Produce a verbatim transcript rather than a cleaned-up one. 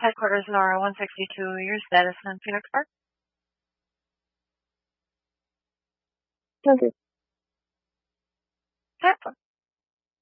Headquarters Nora one sixty-two, your status in Phoenix Park? Okay. Headquarters.